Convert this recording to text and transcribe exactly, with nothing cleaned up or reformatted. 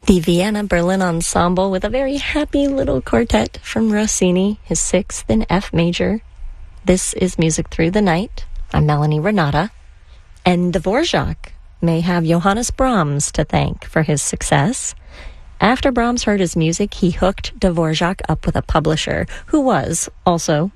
The Vienna Berlin Ensemble with a very happy little quartet from Rossini, his sixth in F major. This is Music Through the Night. I'm Melanie Renata. And Dvorak may have Johannes Brahms to thank for his success. After Brahms heard his music, he hooked Dvorak up with a publisher who was also